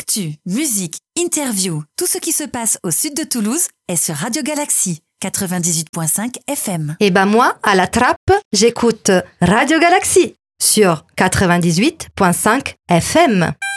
Actu, musique, interview, tout ce qui se passe au sud de Toulouse est sur Radio Galaxy 98.5 FM. Et moi, à la trappe, j'écoute Radio Galaxy sur 98.5 FM.